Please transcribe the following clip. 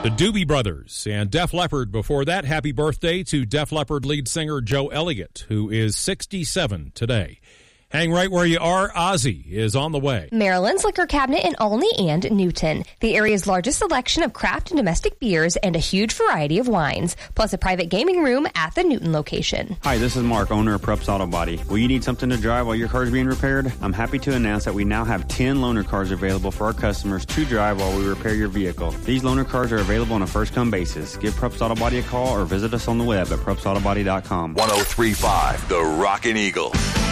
The Doobie Brothers and Def Leppard before that. Happy birthday to Def Leppard lead singer Joe Elliott, who is 67 today. Hang right where you are. Ozzy is on the way. Maryland's Liquor Cabinet in Olney and Newton. The area's largest selection of craft and domestic beers and a huge variety of wines, plus a private gaming room at the Newton location. Hi, this is Mark, owner of Prupp's Auto Body. Will you need something to drive while your car is being repaired? I'm happy to announce that we now have 10 loaner cars available for our customers to drive while we repair your vehicle. These loaner cars are available on a first-come basis. Give Prupp's Auto Body a call or visit us on the web at PruppsAutobody.com. 103.5 The Rockin' Eagle.